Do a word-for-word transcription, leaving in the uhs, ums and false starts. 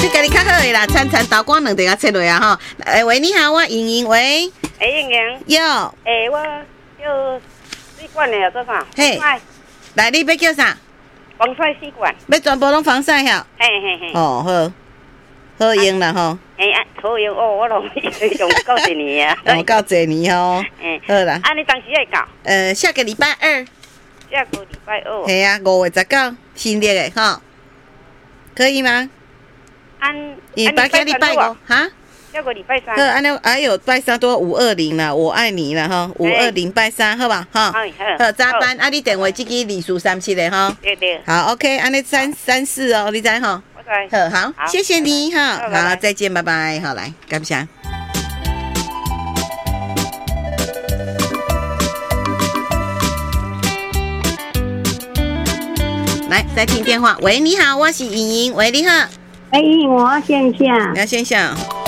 你家己较好的啦，餐餐刀光两地啊切落啊吼。哎喂，你好，我莹莹喂。 哎，莹莹。 哟。 哎，我叫水管的做啥？ 嘿。来，你要叫啥？ 防晒水管。 要全部拢防晒吓。 嘿嘿嘿。 哦好。好用啦吼， 哎啊，好用哦，我拢用够一年啊， 用够一年吼，哎，好啦。 啊，你当时会到？ 呃，下个礼拜二。 下个礼拜二。 系啊，五月十九，新历的吼，可以吗？ 按， 你拜个礼拜五哈？ 下个礼拜三。 好，安尼还有拜三多五二零啦，我爱你啦吼，五二零拜三好吧？哈，好，早班啊，你电话这个二四三七的哈。 对对。 好 ，OK， 安尼三三四哦，你知吼？好好，谢谢你哈，好，再见，拜拜，好来，感谢。来，再听电话，喂，你好，我是莹莹，喂，你好， 哎，我要线下， 你要线下。